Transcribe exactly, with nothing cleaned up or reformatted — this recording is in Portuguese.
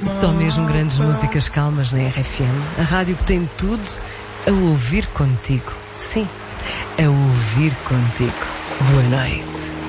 Só mesmo grandes músicas calmas na R F M. A rádio que tem tudo a ouvir contigo. Sim, a ouvir contigo. Boa noite.